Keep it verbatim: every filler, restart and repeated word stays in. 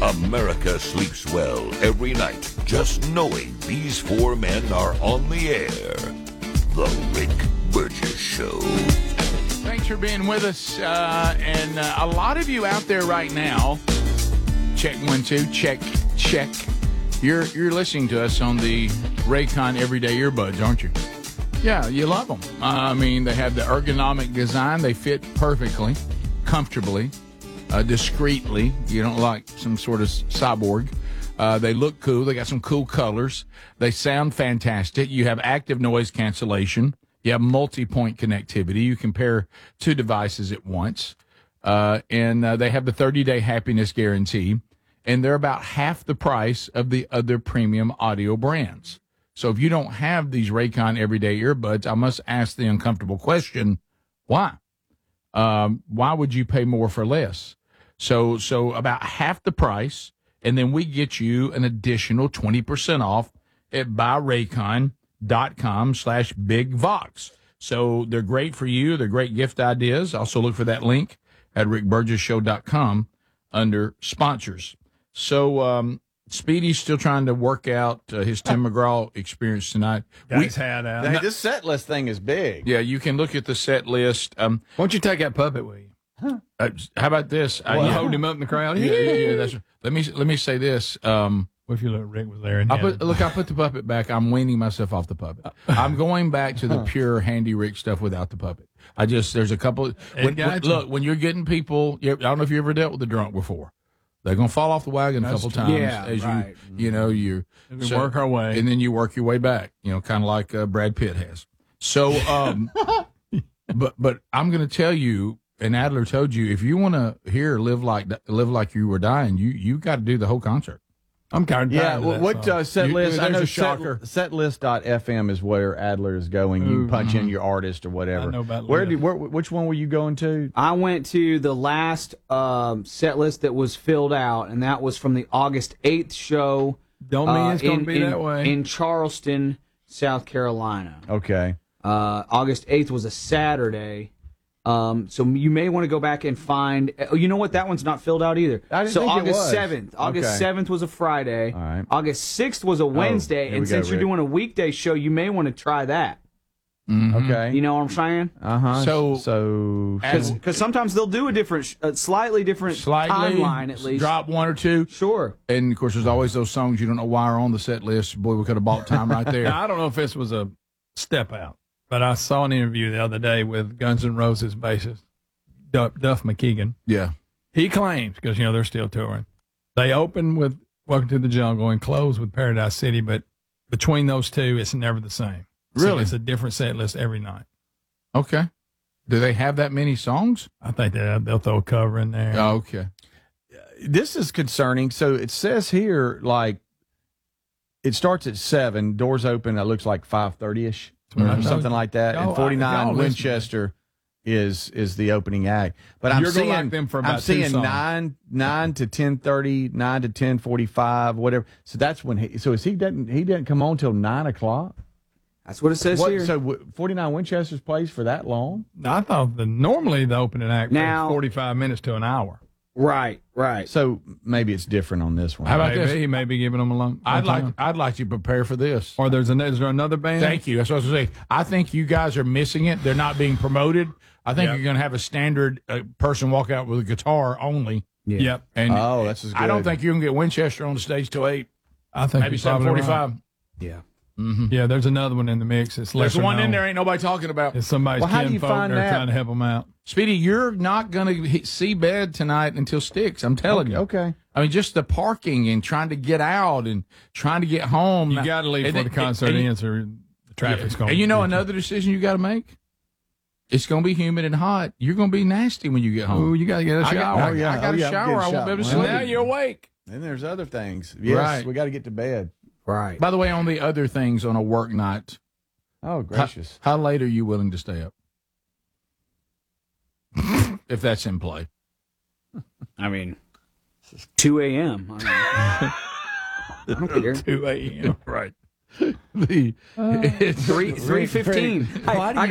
America sleeps well every night just knowing these four men are on the air. The Rick Burgess Show. Thanks for being with us. Uh, and uh, a lot of you out there right now, check one, two, check, check. You're you're listening to us on the Raycon Everyday Earbuds, aren't you? Yeah, you love them. Uh, I mean, they have the ergonomic design. They fit perfectly, comfortably, uh, discreetly. You don't like some sort of cyborg. Uh, they look cool. They got some cool colors. They sound fantastic. You have active noise cancellation. You have multi-point connectivity. You can pair two devices at once. Uh, and uh, they have the thirty-day happiness guarantee. And they're about half the price of the other premium audio brands. So if you don't have these Raycon Everyday Earbuds, I must ask the uncomfortable question, why? Um, why would you pay more for less? So so about half the price, and then we get you an additional twenty percent off at buyraycon.com slash bigvox. So they're great for you. They're great gift ideas. Also look for that link at rick burgess show dot com under sponsors. So um, Speedy's still trying to work out uh, his Tim McGraw experience tonight. Got his hat out. Hey, this set list thing is big. Yeah, you can look at the set list. Um, Why don't you take that puppet with you? uh, how about this? Uh, Well, yeah, hold him up in the crowd. yeah, yeah, yeah, that's, let me let me say this. Um, What if you look, Rick was there? And I had put it? look. I put the puppet back. I'm weaning myself off the puppet. I'm going back to the pure Handy Rick stuff without the puppet. I just there's a couple. When, got when- you. look, when you're getting people, you I don't know if you ever dealt with a drunk before. They're gonna fall off the wagon a That's couple true. times Yeah, as right. you you know you We work our way. and then you work your way back. You know, kind of like uh, Brad Pitt has. So, um, but but I'm gonna tell you. And Adler told you, if you want to hear live like live like you were dying, you you got to do the whole concert. I'm kind of Yeah, tired of well, that what song. uh, set You- list? I there's know a shocker. set, setlist dot f m is where Adler is going. You Ooh, can punch in your artist or whatever. I know about where List. did where, which one were you going to? I went to the last um, set list that was filled out, and that was from the August eighth show. Don't mean uh, it's going in- to be in- that way. In Charleston, South Carolina. Okay. Uh, August eighth was a Saturday. Um, so you may want to go back and find. Oh, you know what? That one's not filled out either. I didn't so think it August was. seventh. August Okay. seventh was a Friday. All right. August sixth was a Wednesday. here we and go, since you're Rick. doing a weekday show, you may want to try that. Okay. You know what I'm saying? Uh huh. So- so As- Because sometimes they'll do a different, sh- a slightly different Slightly timeline at least. drop one or two. Sure. And of course, there's always those songs you don't know why are on the set list. Boy, we could have bought time right there. Now, I don't know if this was a step out, but I saw an interview the other day with Guns N' Roses bassist Duff, Duff McKagan. Yeah. He claims, because, you know, they're still touring, they open with Welcome to the Jungle and close with Paradise City, but between those two, it's never the same. So Really? it's a different set list every night. Okay. Do they have that many songs? I think that they'll throw a cover in there. Oh, okay. this is concerning. So it says here, like, it starts at seven, doors open. It looks like five thirty ish, Mhm. something like that. Y'all- And forty nine y'all listen. Winchester is is the opening act. But I'm You're gonna seeing like them for I'm about two seeing songs. nine nine to ten thirty, nine to ten forty five, whatever. So that's when he. So is he doesn't he doesn't come on till nine o'clock? That's what it says What, here. so forty nine Winchester's plays for that long? I thought the normally the opening act Now- was forty-five minutes to an hour. right, right. So maybe it's different on this one. How about Maybe this? he may be giving them a long. I'd long like time. I'd like to prepare for this. Or there's an, is there another band? Thank you. That's what I was going to say. I think you guys are missing it. They're not being promoted. I think Yep. you're going to have a standard uh, person walk out with a guitar only. Yeah. Yep. And Oh, that's as good. I don't think you're going to get Winchester on the stage till eight, I think maybe you're seven probably forty-five. right. Yeah. Yeah, there's another one in the mix. It's There's lesser one in known. there ain't nobody talking about. It's somebody's Well, how do you kinfolk. find They're that? trying to help them out. Speedy, you're not going to see bed tonight until sticks. I'm telling Okay, you. okay. I mean, just the parking and trying to get out and trying to get home. You got to leave And before then- the concert and- ends, or the traffic's going. And you know another decision you got to make? It's going to be humid and hot. You're going to be nasty when you get home. Oh, you got to get a I got, shower. I, Oh, yeah. I got Oh, a yeah, shower. get a I won't be able to shower. sleep. Well, Now you're awake. Then there's other things. Yes, Right. we got to get to bed. Right. By the way, on the other things on a work night, Oh, how, gracious. how late are you willing to stay up? If that's in play. I mean, two a.m. I, mean, I don't care. two a.m. Right. The, it's Three three fifteen. Why do you